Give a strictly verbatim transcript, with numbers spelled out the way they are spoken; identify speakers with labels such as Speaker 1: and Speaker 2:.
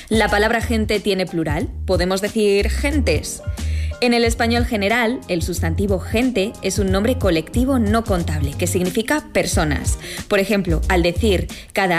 Speaker 1: ¿La palabra gente tiene plural? ¿Podemos decir gentes? En el español general, el sustantivo gente es un nombre colectivo no contable que significa personas. Por ejemplo, al decir cada